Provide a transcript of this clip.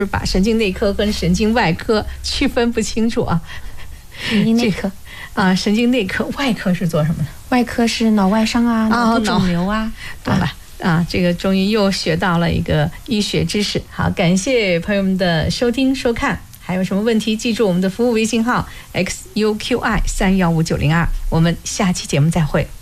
把神经内科跟神经外科区分不清楚啊。 神经内科神经内科，外科是做什么的？ 外科是脑外伤啊，脑部肿瘤啊。 懂了这个终于又学到了一个医学知识。好，感谢朋友们的收听收看。还有什么问题，记住我们的服务微信号 XUQI315902。我们下期节目再会。